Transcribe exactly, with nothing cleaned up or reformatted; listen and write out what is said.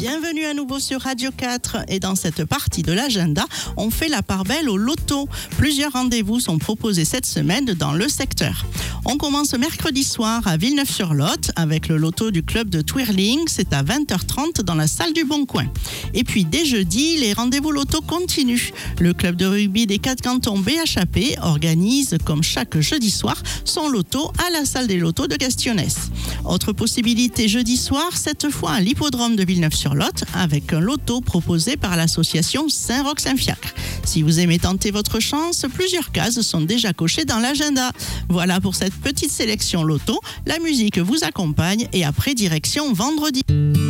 Bienvenue à nouveau sur Radio quatre et dans cette partie de l'agenda, on fait la part belle au loto. Plusieurs rendez-vous sont proposés cette semaine dans le secteur. On commence mercredi soir à Villeneuve-sur-Lot avec le loto du club de twirling, c'est à vingt heures trente dans la salle du Bon Coin. Et puis dès jeudi, les rendez-vous loto continuent. Le club de rugby des quatre cantons B H A P organise, comme chaque jeudi soir, son loto à la salle des lotos de Gastionès. Autre possibilité jeudi soir, cette fois à l'hippodrome de Villeneuve-sur-Lot avec un loto proposé par l'association Saint-Roch-Saint-Fiacre. Si vous aimez tenter votre chance, plusieurs cases sont déjà cochées dans l'agenda. Voilà pour cette petite sélection loto. La musique vous accompagne et après direction vendredi.